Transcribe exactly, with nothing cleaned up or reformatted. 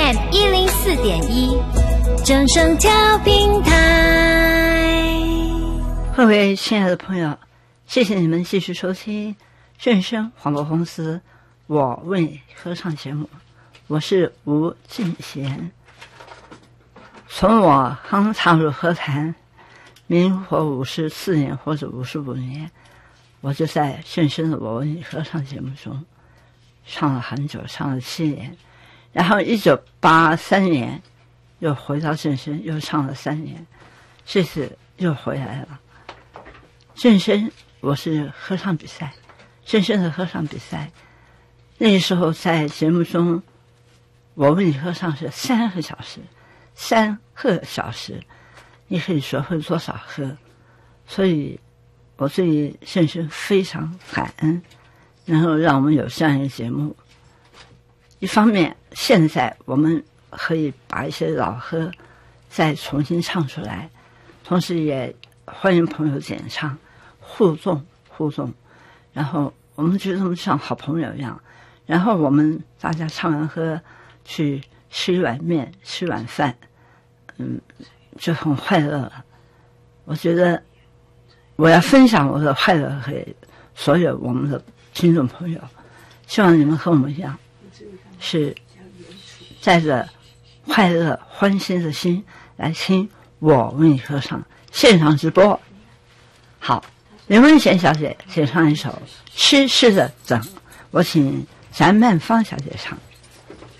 M 一零四点一，正声调频台。 各位亲爱的朋友，谢谢你们继续收听正声广播公司我为你歌唱节目，我是吴敬贤。从我刚踏入歌坛，民国五十四年或者五十五年，我就在正声的我为你歌唱节目中唱了很久，唱了七年。然后一九八三年又回到正声，又唱了三年，这次又回来了。正声我是合唱比赛，正声的合唱比赛，那时候在节目中我为你歌唱是三个小时，三个小时你可以学会多少歌，所以我对正声非常感恩，能够让我们有这样一个节目。一方面现在我们可以把一些老歌再重新唱出来，同时也欢迎朋友点唱，互动互动，然后我们觉得我们像好朋友一样，然后我们大家唱完歌去吃一碗面，吃碗饭，嗯，就很快乐了。我觉得我要分享我的快乐给所有我们的听众朋友，希望你们和我们一样，是带着快乐欢欣的心来听我为你歌唱现场直播。好，林文贤小姐写唱一首《痴痴的等》，我请翟曼芳小姐唱。